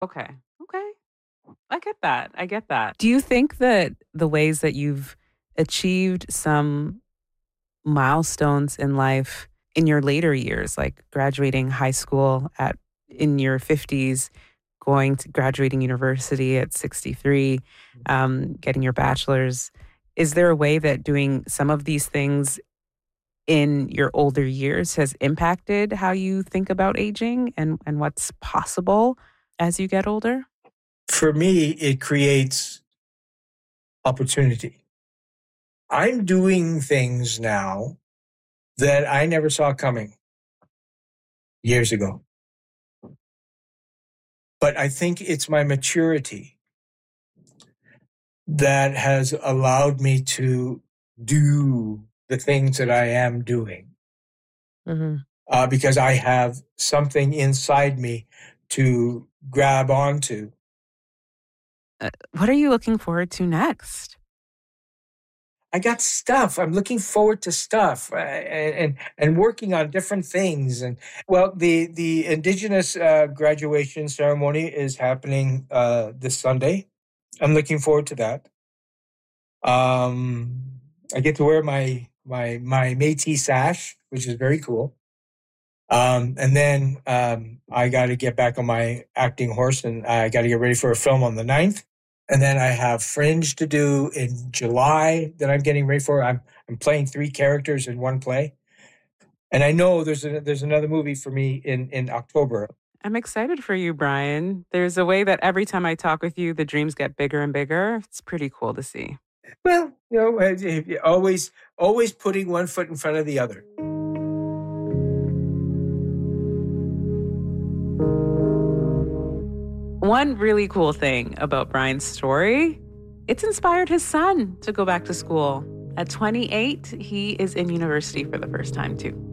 Okay. Okay. I get that. I get that. Do you think that the ways that you've achieved some milestones in life in your later years, like graduating high school at in your 50s, going to graduating university at 63, getting your bachelor's, is there a way that doing some of these things in your older years has impacted how you think about aging and what's possible as you get older? For me, it creates opportunity. I'm doing things now that I never saw coming years ago. But I think it's my maturity that has allowed me to do the things that I am doing Mhm. because I have something inside me to grab onto. What are you looking forward to next? I got stuff. I'm looking forward to stuff and working on different things. And well, the Indigenous graduation ceremony is happening this Sunday. I'm looking forward to that. Um, I get to wear my Métis sash, which is very cool. And then I got to get back on my acting horse, and I got to get ready for a film on the 9th. And then I have Fringe to do in July that I'm getting ready for. I'm playing 3 characters in one play, and I know there's another movie for me in October. I'm excited for you, Brian. There's a way that every time I talk with you, the dreams get bigger and bigger. It's pretty cool to see. Well, always putting one foot in front of the other. One really cool thing about Brian's story, it's inspired his son to go back to school. At 28, he is in university for the first time, too.